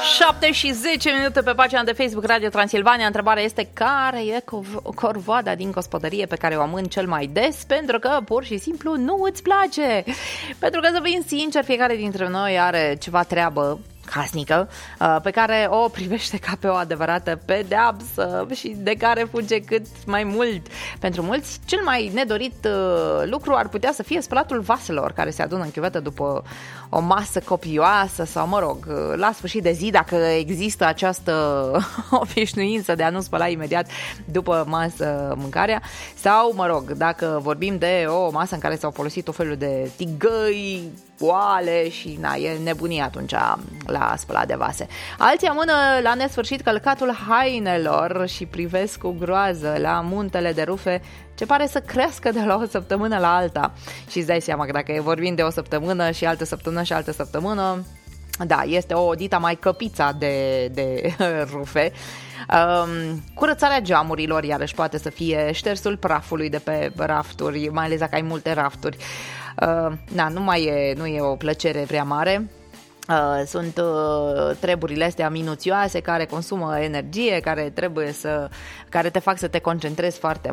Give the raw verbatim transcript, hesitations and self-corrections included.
șapte și zece minute pe pagina de Facebook Radio Transilvania. Întrebarea este: care e corvoada din gospodărie pe care o amân cel mai des pentru că pur și simplu nu îți place? Pentru că, să fim sinceri, fiecare dintre noi are ceva treabă casnică pe care o privește ca pe o adevărată pedeapsă și de care fuge cât mai mult. Pentru mulți, cel mai nedorit lucru ar putea să fie spălatul vaselor care se adună în chiuvetă după o masă copioasă sau, mă rog, la sfârșit de zi, dacă există această obișnuință de a nu spăla imediat după masă mâncarea, sau, mă rog, dacă vorbim de o masă în care s-au folosit o felul de tigăi, oale și, na, e nebunie atunci la spălat de vase. Alții amână la nesfârșit călcatul hainelor și privesc cu groază la muntele de rufe ce pare să crească de la o săptămână la alta. Și îți dai seama că dacă vorbim de o săptămână și altă săptămână și altă săptămână, da, este o dita mai căpița de, de rufe. Um, curățarea geamurilor iarăși poate să fie ștersul prafului de pe rafturi, mai ales dacă ai multe rafturi. Uh, da, nu mai e, nu e o plăcere prea mare. Uh, sunt uh, treburile astea minuțioase care consumă energie, care trebuie să, care te fac să te concentrezi foarte